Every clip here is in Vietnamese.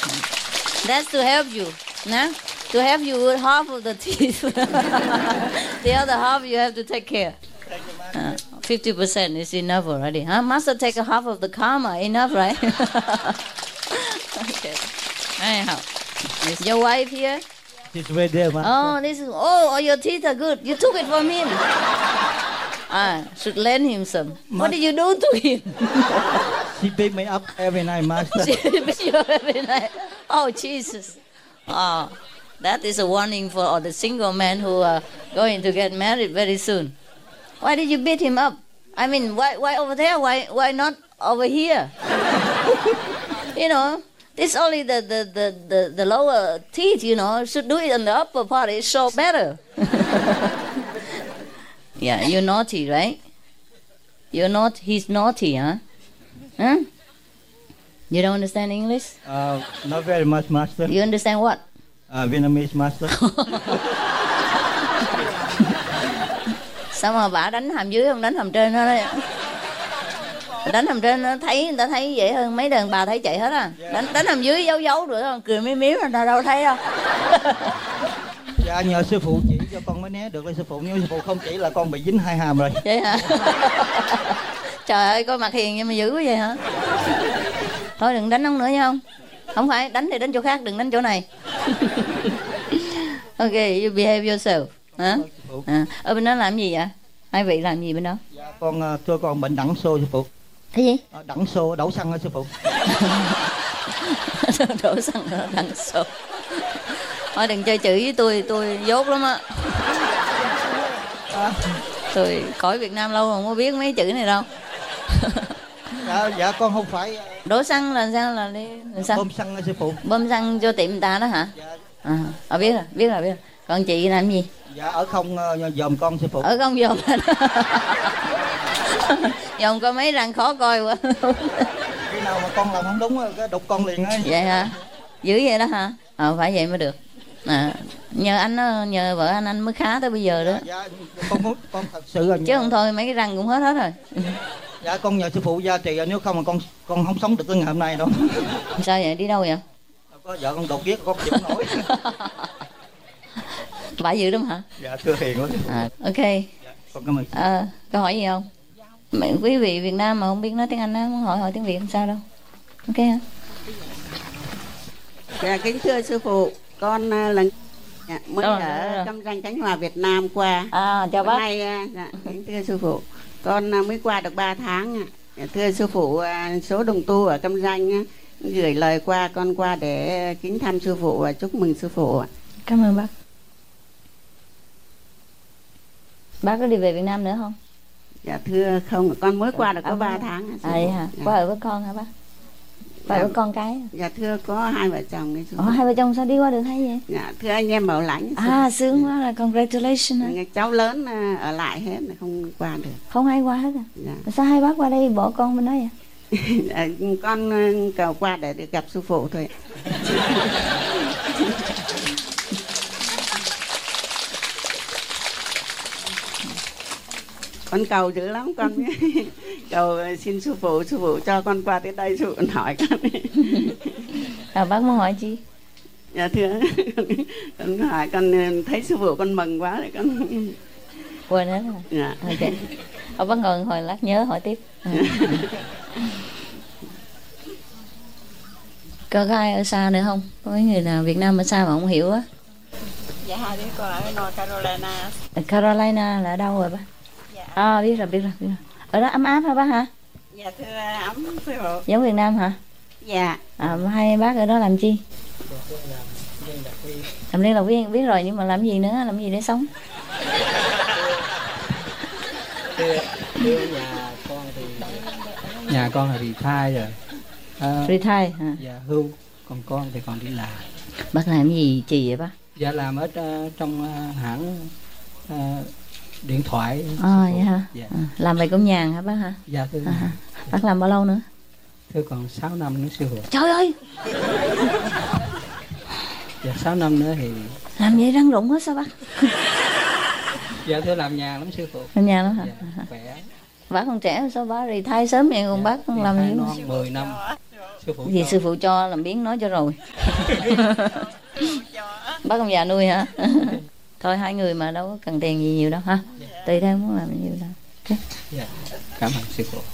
That's to help you. Nah? To help you with half of the teeth. The other half you have to take care. 50% is enough already. Huh? Master take a half of the karma. Enough, right? Okay. Anyhow, is your wife here? She's right there, Master. Oh, this is. Oh, your teeth are good. You took it from him. Should lend him some. What did you do to him? She pick me up every night, Master. She pick you up every night. Oh, Jesus. Oh, that is a warning for all the single men who are going to get married very soon. Why did you beat him up? I mean, why over there? Why not over here? You know, this only the lower teeth, you know. Should do it on the upper part. It show better. Yeah, you're naughty, right? You're not. He's naughty, huh? Huh? You don't understand English? Not very much, Master. You understand what? Vietnamese, Master. Sao mà bà đánh hàm dưới không đánh hàm trên đó đấy? Đánh hàm trên nó thấy người ta thấy dễ hơn, mấy đàn bà thấy chạy hết à. Đánh hàm dưới giấu rồi không, cười miếm miếm là đâu thấy đâu. Dạ nhờ sư phụ chỉ cho con mới né được, sư phụ, nếu sư phụ không chỉ là con bị dính hai hàm rồi. Vậy hả? Trời ơi, coi mặt hiền nhưng mà dữ quá vậy hả? Thôi đừng đánh ông nữa nha không? Không phải, đánh thì đánh chỗ khác, đừng đánh chỗ này. Okay, you behave yourself. Hả? Ở bên đó làm gì vậy? Hai vị làm gì bên đó? Dạ thưa con bệnh đẳng xô sư phụ. Cái gì? Đẳng xô, đổ xăng đó sư phụ. Đổ xăng đó, đẳng xô. Thôi đừng chơi chữ với tôi dốt lắm á. Tôi khỏi Việt Nam lâu không có biết mấy chữ này đâu. Dạ con không phải. Đổ xăng là sao, là đi sao? Bơm xăng sư phụ. Bơm xăng cho tiệm người ta đó hả? Dạ. Biết rồi. Còn chị làm gì? Dạ ở không dòm con sư phụ. Ở không dòm. Dòm coi mấy răng khó coi quá. Khi nào mà con làm không đúng cái đục con liền ấy. Vậy hả? Dữ vậy đó hả? Phải vậy mới được. Nhờ anh đó, nhờ vợ anh mới khá tới bây giờ đó. Dạ con thật sự là chứ không thôi mấy cái răng cũng hết rồi. Dạ con nhờ sư phụ gia trì, nếu không mà con không sống được tới ngày hôm nay đâu. Sao vậy, đi đâu vậy? Có vợ con đột viết con chịu nổi. Bả dữ lắm hả? Dạ thưa hiền quá. Ok. Dạ, con cảm ơn. Câu hỏi gì không? Quý vị Việt Nam mà không biết nói tiếng Anh á, muốn hỏi tiếng Việt không sao đâu. Ok hả? Dạ kính thưa sư phụ, con lần mới ở Cam Ranh Khánh Hòa Việt Nam qua. Chào bác. Nay kính thưa sư phụ, con mới qua được 3 tháng. Thưa sư phụ, số đồng tu ở Cam Ranh gửi lời qua, con qua để kính thăm sư phụ và chúc mừng sư phụ. Cảm ơn bác. Bác có đi về Việt Nam nữa không? Dạ thưa không, con mới qua được có 3 tháng. Vậy hả? Qua ở với con hả bác? Qua với con cái? Dạ thưa có 2 vợ chồng đấy. Hai vợ chồng sao đi qua được hay vậy? Dạ thưa anh em Bảo Lãnh. Sướng quá, là congratulations. Cháu lớn ở lại hết, không qua được. Không ai qua hết à? Dạ. Sao hai bác qua đây bỏ con bên đó vậy? Con cầu qua để được gặp sư phụ thôi. Con cầu dữ lắm con. Cầu xin sư phụ cho con qua tới đây, sư phụ hỏi con. Bác muốn hỏi chi? Dạ thưa, con hỏi, con thấy sư phụ con mừng quá rồi con quên hết rồi. Dạ. Okay. Bác ngồi hồi lát nhớ hỏi tiếp. Có ai ở xa nữa không? Có mấy người nào Việt Nam ở xa mà không hiểu á? Dạ hai đứa con ở North Carolina. Carolina là ở đâu rồi bác? Dạ. Biết rồi. Ở đó ấm áp hả bác hả? Dạ thưa ấm sư phụ. Giống Việt Nam hả? Dạ. Hai bác ở đó làm chi? Làm liên lạc viên, biết rồi, nhưng mà làm gì nữa, làm gì để sống? Nhà con là retire rồi. Retire hả? Dạ hưu, còn con thì còn đi làm. Bác làm gì chị vậy bác? Dạ làm ở trong hãng điện thoại. Vậy hả? Dạ. Làm vậy cũng nhàn hả bác hả? Dạ thưa. Bác làm bao lâu nữa? Thưa còn 6 năm nữa sư phụ. Trời ơi. Dạ 6 năm nữa thì làm vậy răng rụng hết sao bác? Dạ thưa làm nhàn lắm sư phụ. Làm nhàn lắm hả? Dạ, khỏe. Bác còn trẻ sao bác retire sớm vậy, còn bác còn làm gì? 10 năm. Vì sư phụ cho làm biến nói cho rồi. Bác ông già nuôi hả? Thôi hai người mà đâu có cần tiền gì nhiều đâu ha. Tùy theo muốn làm nhiều đâu. Okay. Dạ. Cảm ơn sư phụ.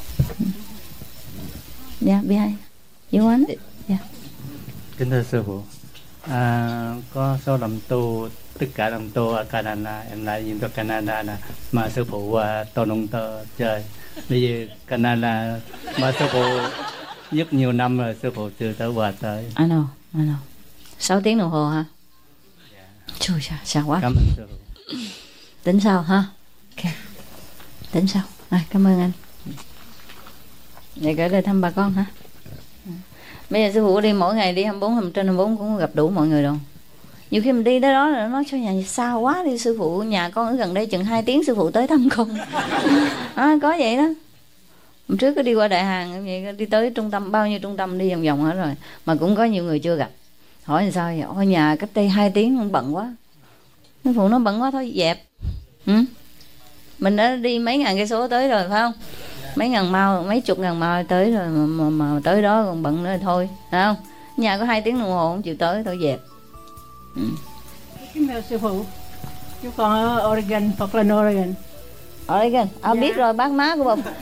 Dạ, behind. You want it? Dạ. Kính thưa sư phụ, có số đồng tu, tất cả đồng tu ở Canada, em lại nhìn tới Canada nè, mà sư phụ tôi nông tơ chơi. Bây giờ Canada mà sư phụ rất nhiều năm rồi, sư phụ chưa tới qua tới. I know. 6 tiếng đồng hồ hả? Chùi sao quá. Cảm ơn sư phụ. Tính sau ha. Ok. Tính sau. Cảm ơn anh. Để gửi lời thăm bà con hả? Bây giờ sư phụ đi mỗi ngày đi 24 trên 24 cũng gặp đủ mọi người đâu. Nhiều khi mình đi tới đó là nó nói cho nhà xa quá đi sư phụ, nhà con ở gần đây chừng 2 tiếng sư phụ tới thăm con. Có vậy đó. Hôm trước có đi qua Đại Hàng vậy, đi tới trung tâm, bao nhiêu trung tâm đi vòng vòng hết rồi mà cũng có nhiều người chưa gặp. Hỏi làm sao vậy? Ôi nhà cách đây 2 tiếng không, bận quá. Sư phụ nó bận quá thôi dẹp. Mình đã đi mấy ngàn cây số tới rồi phải không? Mấy chục ngàn mile tới rồi mà tới đó còn bận nữa thôi, phải không? Nhà có 2 tiếng đồng hồ không chịu tới, thôi dẹp. Kính thưa sư phụ, chú con ở Oregon, Portland, Oregon. Oregon, biết rồi, bác má của bụng.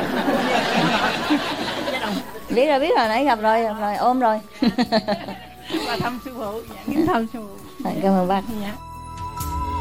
biết rồi, nãy gặp rồi, ôm rồi. Và thăm sư phụ, kính thăm sư phụ. Cảm ơn bác. Dạ.